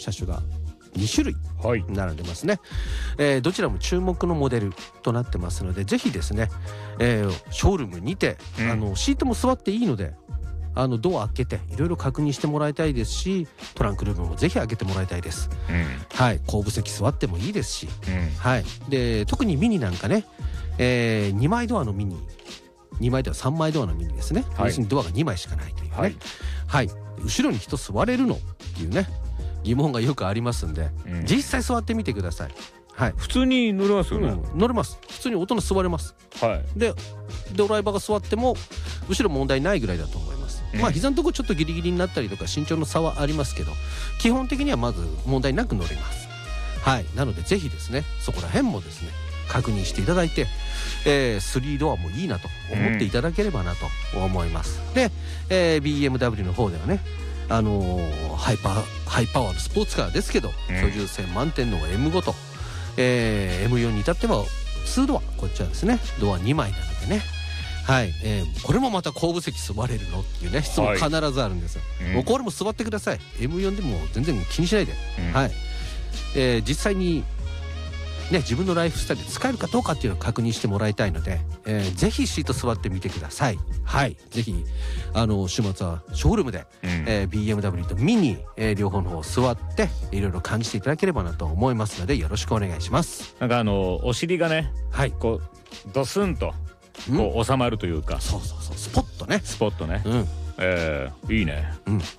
車種が2種類並んでますね、どちらも注目のモデルとなってますので、ぜひですね、ショールームにて、シートも座っていいのでドア開けていろいろ確認してもらいたいですし、トランクルームもぜひ開けてもらいたいです、はい、後部席座ってもいいですし、はい、で特にミニなんかね、2枚ドアのミニ、2枚ドア3枚ドアのミニですね、要するにドアが2枚しかないというね、はい、後ろに人座れるのっていうね疑問がよくありますんで、実際座ってみてください。はい、 普通に乗れますよね、 乗れます。普通に大人座れます、でドライバーが座っても後ろ問題ないぐらいだと思います、まあ膝のとこちょっとギリギリになったりとか身長の差はありますけど、基本的にはまず問題なく乗れます。はい、なのでぜひですねそこら辺もですね確認していただいて、3ドアもいいなと思っていただければなと思います、で、BMW の方ではねハイパワーのスポーツカーですけど、居住性満点の M5 と、M4 に至っては2ドア、こっちはですねドア2枚なのでね、はい、これもまた後部席座れるのっていうね質問必ずあるんですよ、もうこれも座ってください。 M4 でも全然気にしないで、はい、実際にね自分のライフスタイルで使えるかどうかっていうのを確認してもらいたいので、ぜひシート座ってみてください。はい、ぜひ週末はショールームで、BMW とミニ、両方の方座っていろいろ感じていただければなと思いますのでよろしくお願いします。 なんかお尻がね、こうドスンとこう収まるというか、 そうスポットね、 スポットね、いいね、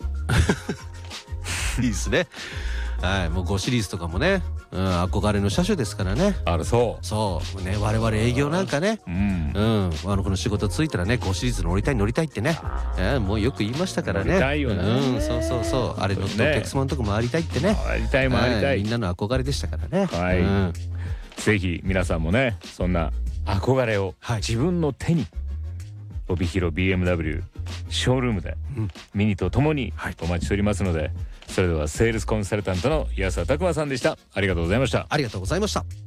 いいですね。はい、もう5シリーズとかもね、憧れの車種ですからね。そうね、我々営業なんかね、この仕事ついたらね5シリーズ乗りたいってね、もうよく言いましたからね。乗りたいよね。そうあれ乗ってお客様のとこ回りたいってね。回りたい。みんなの憧れでしたからね。 はい。ぜひ皆さんもねそんな憧れを自分の手に、帯広 BMW ショールームでミニとともにお待ちしておりますので、それではセールスコンサルタントの安田拓馬さんでした。ありがとうございました。 ありがとうございました。